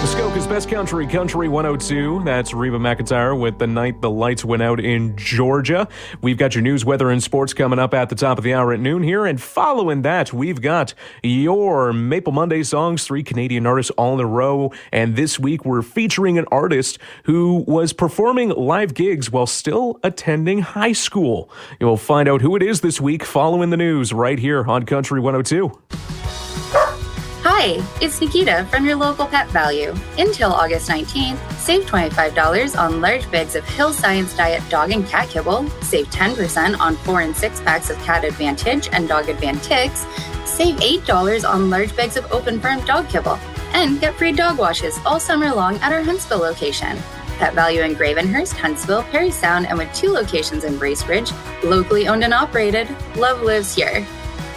Muskoka's Best Country, Country 102. That's Reba McEntire with The Night the Lights Went Out in Georgia. We've got your news, weather, and sports coming up at the top of the hour at noon here. And following that, we've got your Maple Monday songs, 3 Canadian artists all in a row. And this week, we're featuring an artist who was performing live gigs while still attending high school. You'll find out who it is this week following the news right here on Country 102. Hi, it's Nikita from your local Pet Value. Until August 19th, save $25 on large bags of Hill Science Diet dog and cat kibble, save 10% on 4 and 6 packs of Cat Advantage and Dog Advantix, save $8 on large bags of Open Farm dog kibble, and get free dog washes all summer long at our Huntsville location. Pet Value in Gravenhurst, Huntsville, Perry Sound, and with 2 locations in Bracebridge, locally owned and operated, love lives here.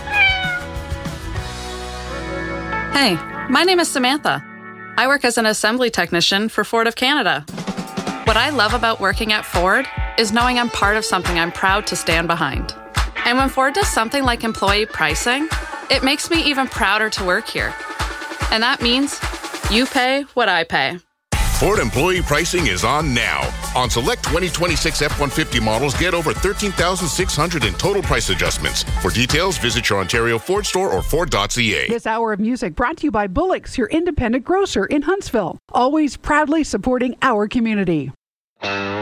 Hey, my name is Samantha. I work as an assembly technician for Ford of Canada. What I love about working at Ford is knowing I'm part of something I'm proud to stand behind. And when Ford does something like employee pricing, it makes me even prouder to work here. And that means you pay what I pay. Ford employee pricing is on now. On select 2026 F-150 models, get over $13,600 in total price adjustments. For details, visit your Ontario Ford store or Ford.ca. This hour of music brought to you by Bullock's, your independent grocer in Huntsville. Always proudly supporting our community.